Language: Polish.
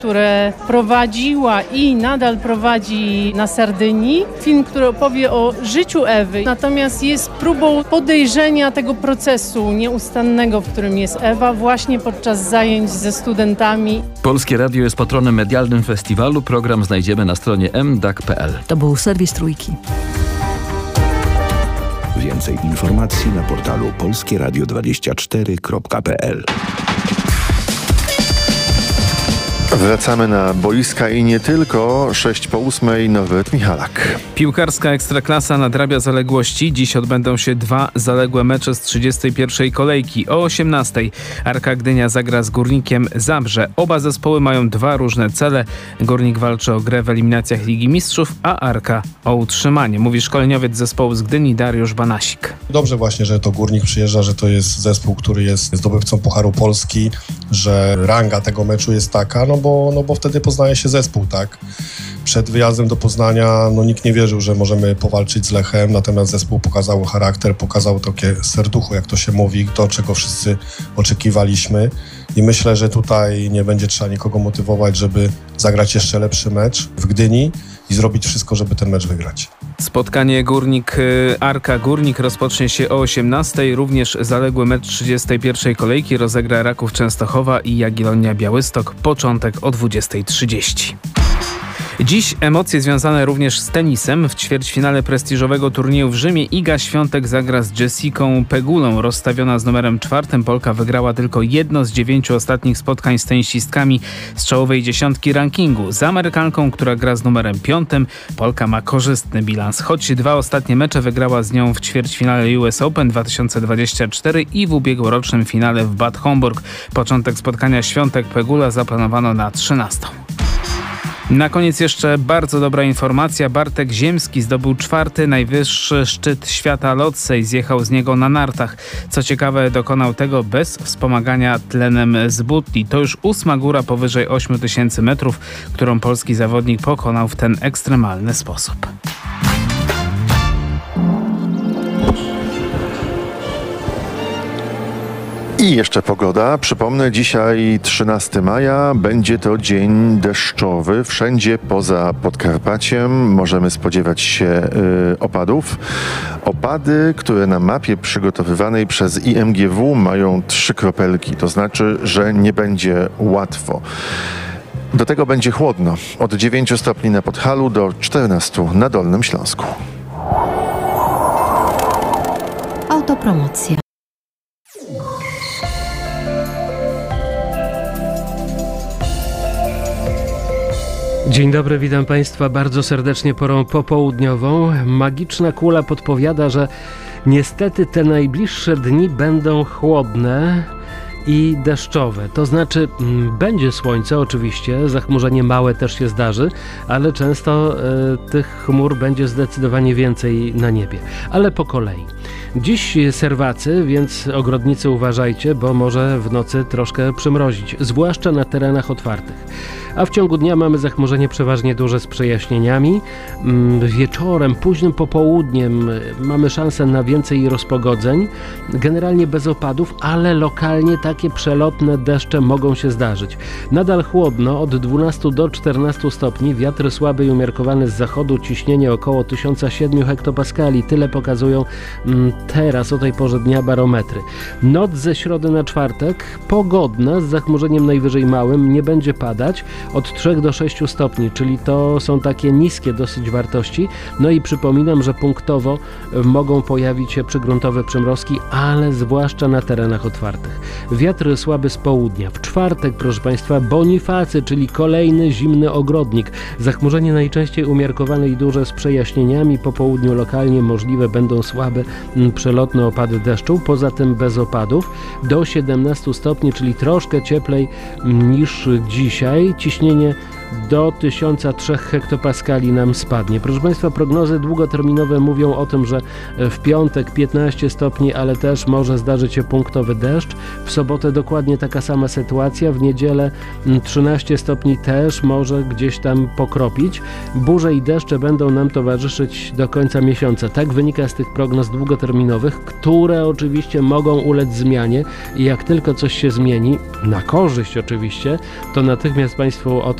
które prowadziła i nadal prowadzi na Sardynii. Film, który opowie o życiu Ewy, natomiast jest próbą podejrzenia tego procesu nieustannego, w którym jest Ewa, właśnie podczas zajęć ze studentami. Polskie Radio jest patronem medialnym festiwalu. Program znajdziemy na stronie mdak.pl. To był serwis Trójki. Więcej informacji na portalu polskieradio24.pl. Wracamy na boiska i nie tylko. 6:08 Norbert Michalak. Piłkarska Ekstraklasa nadrabia zaległości. Dziś odbędą się 2 zaległe mecze z 31. kolejki. O 18:00 Arka Gdynia zagra z Górnikiem Zabrze. Oba zespoły mają 2 różne cele. Górnik walczy o grę w eliminacjach Ligi Mistrzów, a Arka o utrzymanie. Mówi szkoleniowiec zespołu z Gdyni Dariusz Banasik. Dobrze właśnie, że to Górnik przyjeżdża, że to jest zespół, który jest zdobywcą Pucharu Polski, że ranga tego meczu jest taka, no bo wtedy poznaje się zespół, tak? Przed wyjazdem do Poznania nikt nie wierzył, że możemy powalczyć z Lechem, natomiast zespół pokazał charakter, pokazał takie serducho, jak to się mówi, to czego wszyscy oczekiwaliśmy i myślę, że tutaj nie będzie trzeba nikogo motywować, żeby zagrać jeszcze lepszy mecz w Gdyni i zrobić wszystko, żeby ten mecz wygrać. Spotkanie Arka Górnik rozpocznie się o 18:00. Również zaległy mecz 31. kolejki rozegra Raków Częstochowa i Jagiellonia Białystok. Początek o 20:30. Dziś emocje związane również z tenisem. W ćwierćfinale prestiżowego turnieju w Rzymie Iga Świątek zagra z Jessicą Pegulą. Rozstawiona z numerem 4, Polka wygrała tylko jedno z 9 ostatnich spotkań z tenisistkami z czołowej 10 rankingu. Z Amerykanką, która gra z numerem 5, Polka ma korzystny bilans. Choć 2 ostatnie mecze wygrała z nią w ćwierćfinale US Open 2024 i w ubiegłorocznym finale w Bad Homburg. Początek spotkania Świątek-Pegula zaplanowano na 13:00. Na koniec jeszcze bardzo dobra informacja. Bartek Ziemski zdobył 4. najwyższy szczyt świata Lotsej. Zjechał z niego na nartach. Co ciekawe, dokonał tego bez wspomagania tlenem z butli. To już 8. góra powyżej 8000 metrów, którą polski zawodnik pokonał w ten ekstremalny sposób. I jeszcze pogoda. Przypomnę, dzisiaj 13 maja. Będzie to dzień deszczowy. Wszędzie poza Podkarpaciem możemy spodziewać się opadów. Opady, które na mapie przygotowywanej przez IMGW mają 3 kropelki. To znaczy, że nie będzie łatwo. Do tego będzie chłodno. Od 9 stopni na Podhalu do 14 na Dolnym Śląsku. Autopromocja. Dzień dobry, witam Państwa bardzo serdecznie porą popołudniową. Magiczna kula podpowiada, że niestety te najbliższe dni będą chłodne i deszczowe. To znaczy będzie słońce oczywiście, zachmurzenie małe też się zdarzy, ale często tych chmur będzie zdecydowanie więcej na niebie. Ale po kolei. Dziś serwacy, więc ogrodnicy uważajcie, bo może w nocy troszkę przymrozić, zwłaszcza na terenach otwartych. A w ciągu dnia mamy zachmurzenie przeważnie duże z przejaśnieniami. Wieczorem, późnym popołudniem mamy szansę na więcej rozpogodzeń. Generalnie bez opadów, ale lokalnie takie przelotne deszcze mogą się zdarzyć. Nadal chłodno, od 12 do 14 stopni. Wiatr słaby i umiarkowany z zachodu, ciśnienie około 1007 hektopaskali. Tyle pokazują teraz o tej porze dnia barometry. Noc ze środy na czwartek pogodna, z zachmurzeniem najwyżej małym, nie będzie padać. Od 3 do 6 stopni, czyli to są takie niskie dosyć wartości. No i przypominam, że punktowo mogą pojawić się przygruntowe przymrozki, ale zwłaszcza na terenach otwartych. Wiatr słaby z południa. W czwartek, proszę Państwa, Bonifacy, czyli kolejny zimny ogrodnik. Zachmurzenie najczęściej umiarkowane i duże z przejaśnieniami. Po południu lokalnie możliwe będą słabe, przelotne opady deszczu. Poza tym bez opadów. Do 17 stopni, czyli troszkę cieplej niż dzisiaj. Ciśnienie do 1003 hektopaskali nam spadnie. Proszę Państwa, prognozy długoterminowe mówią o tym, że w piątek 15 stopni, ale też może zdarzyć się punktowy deszcz. W sobotę dokładnie taka sama sytuacja. W niedzielę 13 stopni też może gdzieś tam pokropić. Burze i deszcze będą nam towarzyszyć do końca miesiąca. Tak wynika z tych prognoz długoterminowych, które oczywiście mogą ulec zmianie i jak tylko coś się zmieni, na korzyść oczywiście, to natychmiast Państwu o tym